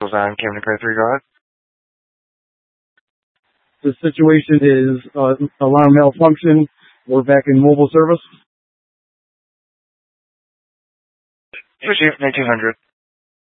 on Camden Car 3, go ahead. The situation is alarm malfunction. We're back in mobile service. Receive 1900.